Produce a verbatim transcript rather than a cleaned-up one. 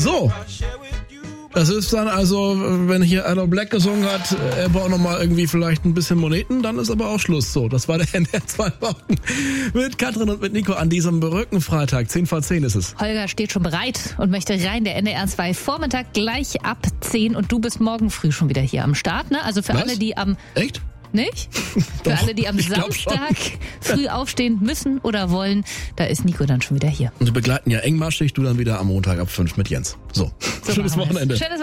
So. Das ist dann also, wenn hier Aloe Black gesungen hat, er braucht nochmal irgendwie vielleicht ein bisschen Moneten, dann ist aber auch Schluss. So, das war der N D R zwei Wochen mit Katrin und mit Nico an diesem berückten Freitag. zehn vor zehn ist es. Holger steht schon bereit und möchte rein. Der N D R zwei Vormittag gleich ab zehn und du bist morgen früh schon wieder hier am Start, ne? Also für Was? alle, die am... Echt? Nicht? Für Doch, alle, die am ich glaub Samstag früh aufstehen müssen oder wollen, da ist Nico dann schon wieder hier. Und wir begleiten ja engmaschig, du dann wieder am Montag ab fünf mit Jens. So, So schönes machen wir's. Wochenende. Schönes